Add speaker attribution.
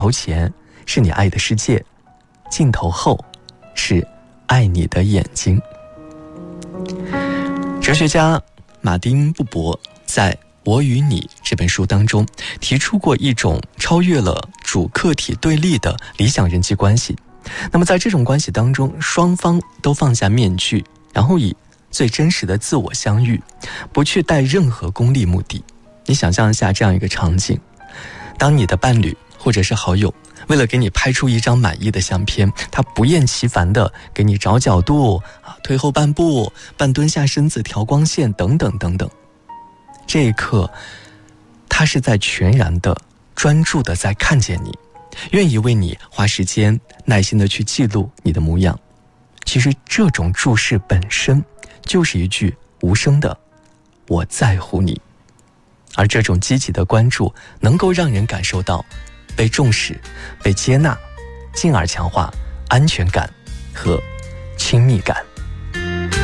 Speaker 1: 头前是你爱的世界，镜头后是爱你的眼睛。哲学家马丁·布伯在《我与你》这本书当中提出过一种超越了主客体对立的理想人际关系。那么在这种关系当中，双方都放下面具，然后以最真实的自我相遇，不去带任何功利目的。你想象一下这样一个场景，当你的伴侣或者是好友为了给你拍出一张满意的相片，他不厌其烦地给你找角度，退后半步，半蹲下身子调光线等等等等。这一刻，他是在全然的专注地在看见你，愿意为你花时间耐心地去记录你的模样。其实这种注视本身就是一句无声的我在乎你，而这种积极的关注能够让人感受到被重视、被接纳，进而强化安全感和亲密感。